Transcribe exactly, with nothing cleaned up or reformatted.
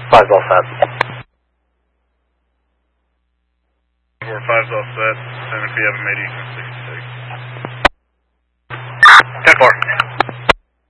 Five's all set. Four, five's all set. And if you haven't made Eastern sixty-six.